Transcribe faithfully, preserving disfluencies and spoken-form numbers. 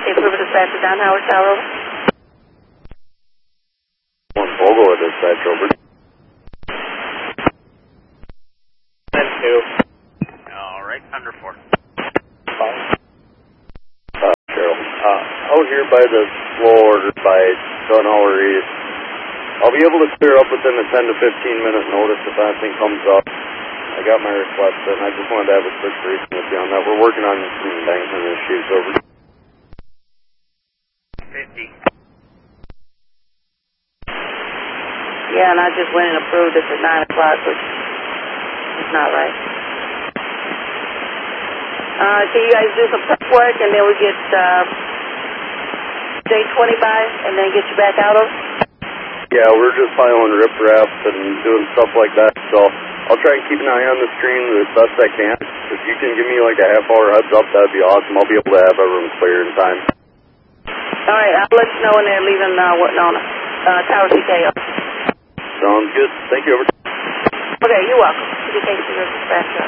State River Dispatcher, Don Howard Tower, over. One Fogle at dispatch, over. ten two. All right, under four. Uh, Cheryl, uh, out here by the slow order by Dunhour East, I'll be able to clear up within a ten to fifteen minute notice if anything comes up. I got my request in. I just wanted to have a quick briefing with you on that. We're working on some embankment issues, over. fifty. Yeah, and I just went and approved this at nine o'clock, which is not right. Uh, can you guys do some prep work and then we get uh, J twenty by and then get you back out of? Yeah, we're just piling riprap and doing stuff like that, so I'll try and keep an eye on the screen as best I can. If you can give me like a half hour heads up, that'd be awesome. I'll be able to have everyone clear in time. All right, I'll let you know when they're leaving uh, Winona, uh, Tower C K O. Sounds good. Thank you, over. Okay, you're welcome. C K C River Dispatcher.